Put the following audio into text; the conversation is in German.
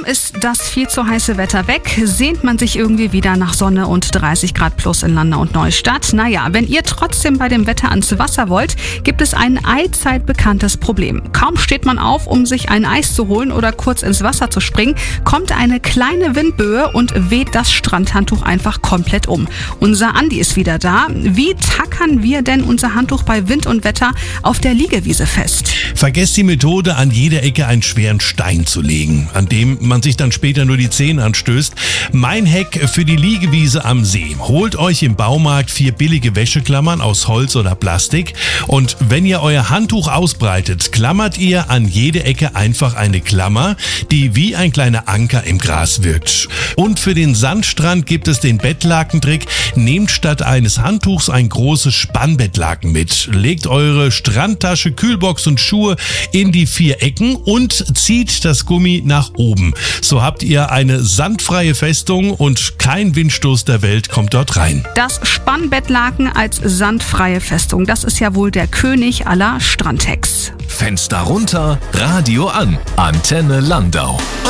Kaum ist das viel zu heiße Wetter weg, sehnt man sich irgendwie wieder nach Sonne und 30 Grad plus in Landau und Neustadt. Naja, wenn ihr trotzdem bei dem Wetter ans Wasser wollt, gibt es ein allzeit bekanntes Problem. Kaum steht man auf, um sich ein Eis zu holen oder kurz ins Wasser zu springen, kommt eine kleine Windböe und weht das Strandhandtuch einfach komplett um. Unser Andi ist wieder da. Wie tackern wir denn unser Handtuch bei Wind und Wetter auf der Liegewiese fest? Vergesst die Methode, an jeder Ecke einen schweren Stein zu legen, an dem man sich dann später nur die Zähne anstößt. Mein Hack für die Liegewiese am See. Holt euch im Baumarkt 4 billige Wäscheklammern aus Holz oder Plastik und wenn ihr euer Handtuch ausbreitet, klammert ihr an jede Ecke einfach eine Klammer, die wie ein kleiner Anker im Gras wirkt. Und für den Sandstrand gibt es den Bettlakentrick. Nehmt statt eines Handtuchs ein großes Spannbettlaken mit. Legt eure Strandtasche, Kühlbox und Schuhe in die 4 Ecken und zieht das Gummi nach oben. So habt ihr eine sandfreie Festung und kein Windstoß der Welt kommt dort rein. Das Spannbettlaken als sandfreie Festung, das ist ja wohl der König aller Strandhacks. Fenster runter, Radio an. Antenne Landau.